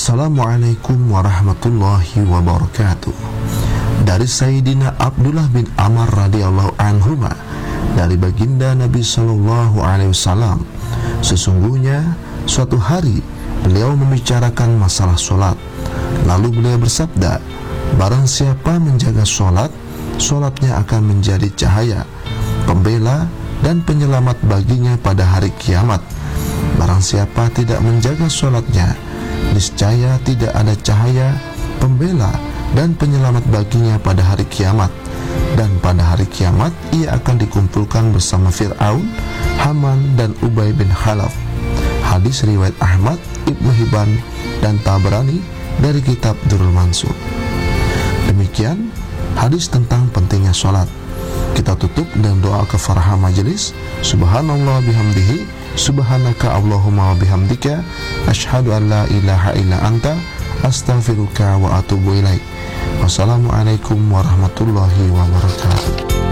Assalamualaikum warahmatullahi wabarakatuh. Dari Sayyidina Abdullah bin Amr radhiyallahu anhuma, dari baginda Nabi sallallahu alaihi wasallam, sesungguhnya suatu hari beliau membicarakan masalah solat. Lalu beliau bersabda, barang siapa menjaga solat, solatnya akan menjadi cahaya, pembela dan penyelamat baginya pada hari kiamat. Barang siapa tidak menjaga solatnya, niscaya tidak ada cahaya, pembela dan penyelamat baginya pada hari kiamat. Dan pada hari kiamat ia akan dikumpulkan bersama Fir'aun, Haman dan Ubay bin Khalaf. Hadis riwayat Ahmad, Ibnu Hibban dan Tabrani dari kitab Durrul Mansur. Demikian hadis tentang pentingnya sholat. Kita tutup dengan doa kafaraha majelis. Subhanallah bihamdihi, subhanaka Allahumma wa bihamdika, asyhadu an la ilaha illa anta, astaghfiruka wa atubu ilaik. Wassalamualaikum warahmatullahi wabarakatuh.